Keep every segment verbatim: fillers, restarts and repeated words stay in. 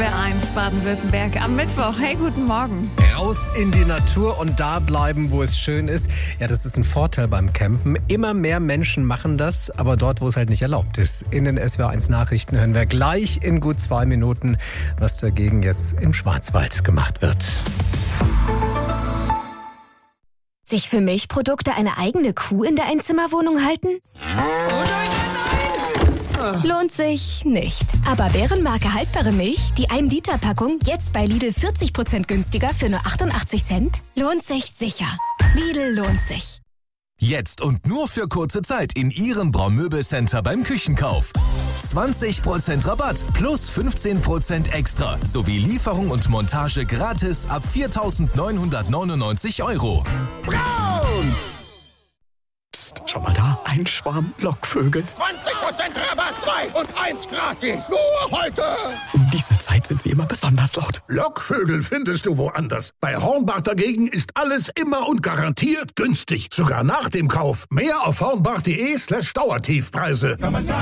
W R eins Baden-Württemberg am Mittwoch. Hey, guten Morgen. Raus in die Natur und da bleiben, wo es schön ist. Ja, das ist ein Vorteil beim Campen. Immer mehr Menschen machen das, aber dort, wo es halt nicht erlaubt ist. In den S W R eins Nachrichten hören wir gleich in gut zwei Minuten, was dagegen jetzt im Schwarzwald gemacht wird. Sich für Milchprodukte eine eigene Kuh in der Einzimmerwohnung halten? Lohnt sich nicht. Aber Bärenmarke haltbare Milch, die ein Liter Packung, jetzt bei Lidl vierzig Prozent günstiger für nur achtundachtzig Cent? Lohnt sich sicher. Lidl lohnt sich. Jetzt und nur für kurze Zeit in Ihrem Braumöbelcenter beim Küchenkauf. zwanzig Prozent Rabatt plus fünfzehn Prozent extra sowie Lieferung und Montage gratis ab viertausendneunhundertneunundneunzig Euro. Braun! Psst, schau mal da, ein Schwarm Lockvögel. zwanzig Prozent Rabatt, zwei und eins gratis. Nur heute. Um diese Zeit sind sie immer besonders laut. Lockvögel findest du woanders. Bei Hornbach dagegen ist alles immer und garantiert günstig. Sogar nach dem Kauf. Mehr auf hornbach.de slash Dauertiefpreise.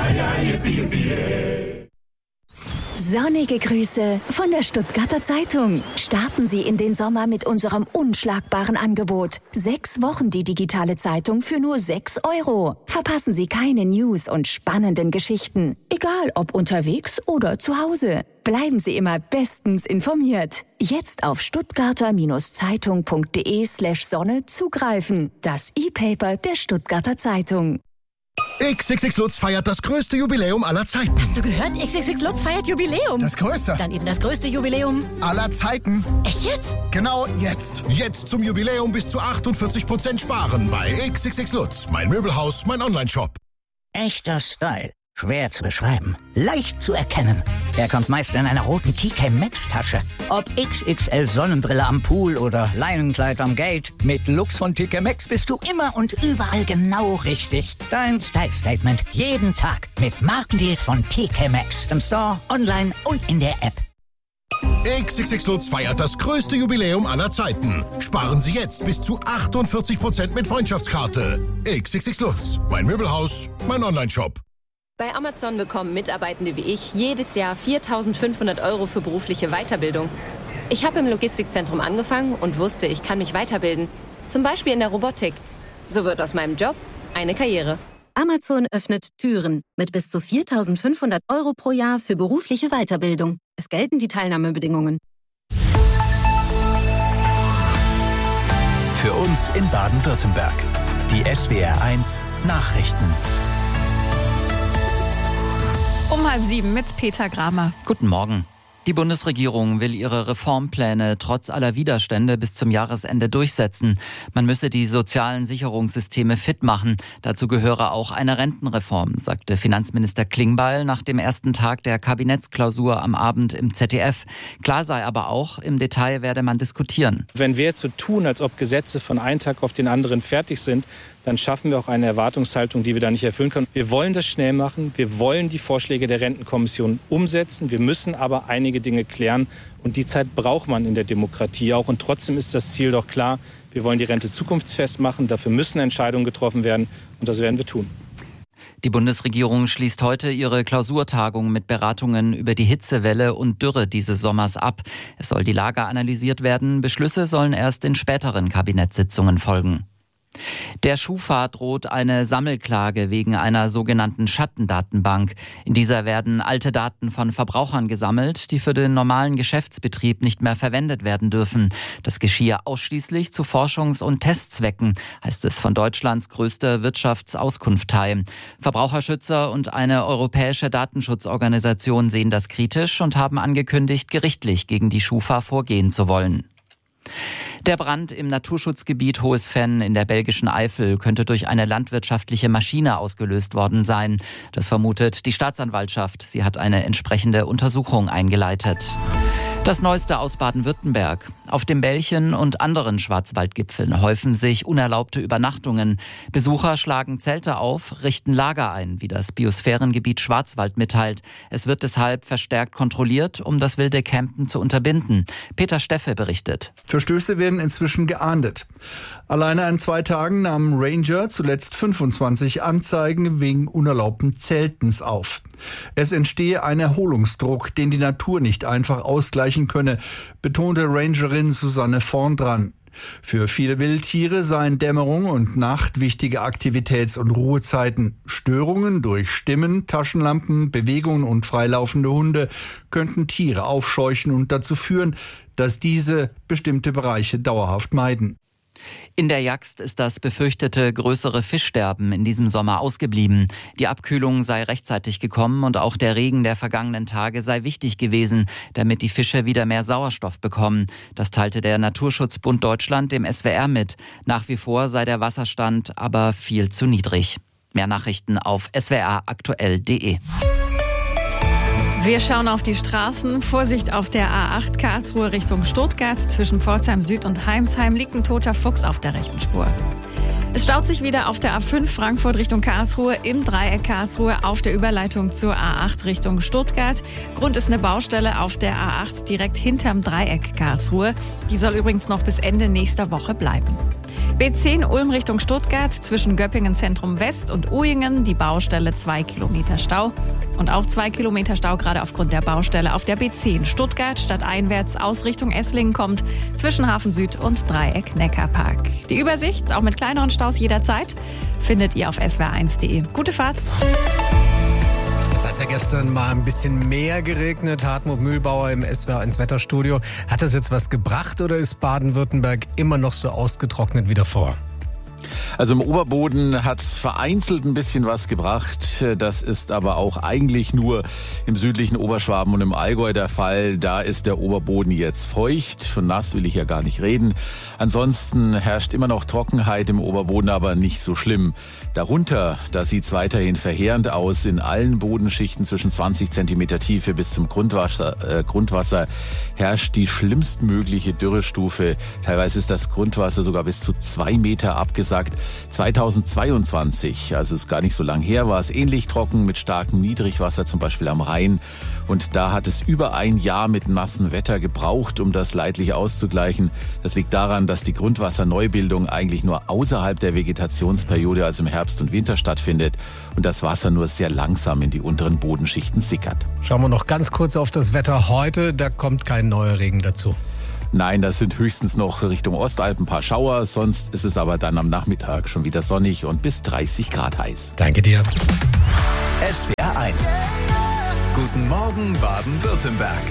Sonnige Grüße von der Stuttgarter Zeitung. Starten Sie in den Sommer mit unserem unschlagbaren Angebot. Sechs Wochen die digitale Zeitung für nur sechs Euro. Verpassen Sie keine News und spannenden Geschichten. Egal ob unterwegs oder zu Hause. Bleiben Sie immer bestens informiert. Jetzt auf stuttgarter-zeitung.de slash Sonne zugreifen. Das E-Paper der Stuttgarter Zeitung. X X X Lutz feiert das größte Jubiläum aller Zeiten. Hast du gehört? X X X Lutz feiert Jubiläum. Das größte. Dann eben das größte Jubiläum aller Zeiten. Echt jetzt? Genau jetzt. Jetzt zum Jubiläum bis zu achtundvierzig Prozent sparen bei X X X Lutz. Mein Möbelhaus, mein Onlineshop. Echter Style. Schwer zu beschreiben. Leicht zu erkennen. Er kommt meist in einer roten T K Maxx Tasche. Ob X X L Sonnenbrille am Pool oder Leinenkleid am Gate. Mit Lux von T K Maxx bist du immer und überall genau richtig. Dein Style-Statement jeden Tag mit Markendeals von T K Maxx. Im Store, online und in der App. X X X Lutz feiert das größte Jubiläum aller Zeiten. Sparen Sie jetzt bis zu achtundvierzig Prozent mit Freundschaftskarte. X X X Lutz. Mein Möbelhaus, mein Onlineshop. Bei Amazon bekommen Mitarbeitende wie ich jedes Jahr viertausendfünfhundert Euro für berufliche Weiterbildung. Ich habe im Logistikzentrum angefangen und wusste, ich kann mich weiterbilden. Zum Beispiel in der Robotik. So wird aus meinem Job eine Karriere. Amazon öffnet Türen mit bis zu viertausendfünfhundert Euro pro Jahr für berufliche Weiterbildung. Es gelten die Teilnahmebedingungen. Für uns in Baden-Württemberg. Die S W R eins Nachrichten. Um halb sieben mit Peter Gramer. Guten Morgen. Die Bundesregierung will ihre Reformpläne trotz aller Widerstände bis zum Jahresende durchsetzen. Man müsse die sozialen Sicherungssysteme fit machen. Dazu gehöre auch eine Rentenreform, sagte Finanzminister Klingbeil nach dem ersten Tag der Kabinettsklausur am Abend im Z D F. Klar sei aber auch, im Detail werde man diskutieren. Wenn wir jetzt so tun, als ob Gesetze von einem Tag auf den anderen fertig sind, dann schaffen wir auch eine Erwartungshaltung, die wir da nicht erfüllen können. Wir wollen das schnell machen. Wir wollen die Vorschläge der Rentenkommission umsetzen. Wir müssen aber einige Dinge klären. Und die Zeit braucht man in der Demokratie auch. Und trotzdem ist das Ziel doch klar. Wir wollen die Rente zukunftsfest machen. Dafür müssen Entscheidungen getroffen werden. Und das werden wir tun. Die Bundesregierung schließt heute ihre Klausurtagung mit Beratungen über die Hitzewelle und Dürre dieses Sommers ab. Es soll die Lage analysiert werden. Beschlüsse sollen erst in späteren Kabinettssitzungen folgen. Der Schufa droht eine Sammelklage wegen einer sogenannten Schattendatenbank. In dieser werden alte Daten von Verbrauchern gesammelt, die für den normalen Geschäftsbetrieb nicht mehr verwendet werden dürfen. Das geschehe ausschließlich zu Forschungs- und Testzwecken, heißt es von Deutschlands größter Wirtschaftsauskunftei. Verbraucherschützer und eine europäische Datenschutzorganisation sehen das kritisch und haben angekündigt, gerichtlich gegen die Schufa vorgehen zu wollen. Der Brand im Naturschutzgebiet Hohes Venn in der belgischen Eifel könnte durch eine landwirtschaftliche Maschine ausgelöst worden sein. Das vermutet die Staatsanwaltschaft. Sie hat eine entsprechende Untersuchung eingeleitet. Das Neueste aus Baden-Württemberg. Auf dem Belchen und anderen Schwarzwaldgipfeln häufen sich unerlaubte Übernachtungen. Besucher schlagen Zelte auf, richten Lager ein, wie das Biosphärengebiet Schwarzwald mitteilt. Es wird deshalb verstärkt kontrolliert, um das wilde Campen zu unterbinden. Peter Steffe berichtet. Verstöße werden inzwischen geahndet. Alleine an zwei Tagen nahmen Ranger zuletzt fünfundzwanzig Anzeigen wegen unerlaubten Zeltens auf. Es entstehe ein Erholungsdruck, den die Natur nicht einfach ausgleichen könne, betonte Rangerin Susanne Vorndran. Für viele Wildtiere seien Dämmerung und Nacht wichtige Aktivitäts- und Ruhezeiten. Störungen durch Stimmen, Taschenlampen, Bewegungen und freilaufende Hunde könnten Tiere aufscheuchen und dazu führen, dass diese bestimmte Bereiche dauerhaft meiden. In der Jagst ist das befürchtete größere Fischsterben in diesem Sommer ausgeblieben. Die Abkühlung sei rechtzeitig gekommen und auch der Regen der vergangenen Tage sei wichtig gewesen, damit die Fische wieder mehr Sauerstoff bekommen. Das teilte der Naturschutzbund Deutschland dem S W R mit. Nach wie vor sei der Wasserstand aber viel zu niedrig. Mehr Nachrichten auf s w r aktuell punkt d e. Wir schauen auf die Straßen. Vorsicht auf der A acht Karlsruhe Richtung Stuttgart. Zwischen Pforzheim Süd und Heimsheim liegt ein toter Fuchs auf der rechten Spur. Es staut sich wieder auf der A fünf Frankfurt Richtung Karlsruhe im Dreieck Karlsruhe auf der Überleitung zur A acht Richtung Stuttgart. Grund ist eine Baustelle auf der A acht direkt hinterm Dreieck Karlsruhe. Die soll übrigens noch bis Ende nächster Woche bleiben. B zehn Ulm Richtung Stuttgart zwischen Göppingen Zentrum West und Uhingen die Baustelle zwei Kilometer Stau. Und auch zwei Kilometer Stau gerade aufgrund der Baustelle auf der B zehn Stuttgart stadteinwärts aus Richtung Esslingen kommt zwischen Hafen Süd und Dreieck Neckarpark. Die Übersicht, auch mit kleineren Staus jederzeit, findet ihr auf s w r eins punkt d e. Gute Fahrt! Jetzt hat es ja gestern mal ein bisschen mehr geregnet. Hartmut Mühlbauer im S W R eins Wetterstudio. Hat das jetzt was gebracht oder ist Baden-Württemberg immer noch so ausgetrocknet wie davor? Also im Oberboden hat es vereinzelt ein bisschen was gebracht. Das ist aber auch eigentlich nur im südlichen Oberschwaben und im Allgäu der Fall. Da ist der Oberboden jetzt feucht. Von nass will ich ja gar nicht reden. Ansonsten herrscht immer noch Trockenheit im Oberboden, aber nicht so schlimm. Darunter, da sieht es weiterhin verheerend aus. In allen Bodenschichten zwischen zwanzig Zentimeter Tiefe bis zum Grundwasser, äh, Grundwasser herrscht die schlimmstmögliche Dürrestufe. Teilweise ist das Grundwasser sogar bis zu zwei Meter abgesackt. zweitausendzweiundzwanzig, also ist gar nicht so lang her, war es ähnlich trocken mit starkem Niedrigwasser, zum Beispiel am Rhein. Und da hat es über ein Jahr mit nassem Wetter gebraucht, um das leidlich auszugleichen. Das liegt daran, dass die Grundwasserneubildung eigentlich nur außerhalb der Vegetationsperiode, also im Herbst und Winter stattfindet und das Wasser nur sehr langsam in die unteren Bodenschichten sickert. Schauen wir noch ganz kurz auf das Wetter heute. Da kommt kein neuer Regen dazu. Nein, das sind höchstens noch Richtung Ostalpen ein paar Schauer. Sonst ist es aber dann am Nachmittag schon wieder sonnig und bis dreißig Grad heiß. Danke dir. S W R eins. Guten Morgen Baden-Württemberg.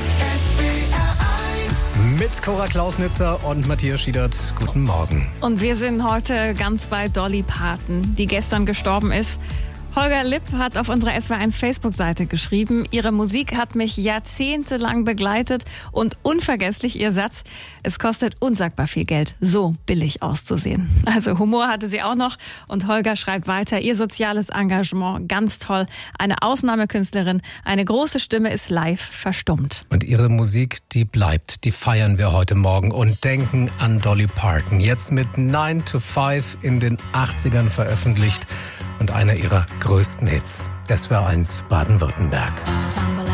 Mit Cora Klausnitzer und Matthias Schiedert. Guten Morgen. Und wir sind heute ganz bei Dolly Parton, die gestern gestorben ist. Holger Lipp hat auf unserer S W R eins Facebook-Seite geschrieben, ihre Musik hat mich jahrzehntelang begleitet und unvergesslich ihr Satz, es kostet unsagbar viel Geld, so billig auszusehen. Also Humor hatte sie auch noch und Holger schreibt weiter, ihr soziales Engagement, ganz toll, eine Ausnahmekünstlerin, eine große Stimme ist live verstummt. Und ihre Musik, die bleibt, die feiern wir heute Morgen und denken an Dolly Parton. Jetzt mit nine to five in den achtzigern veröffentlicht und einer ihrer größten Hits. S W R eins Baden-Württemberg.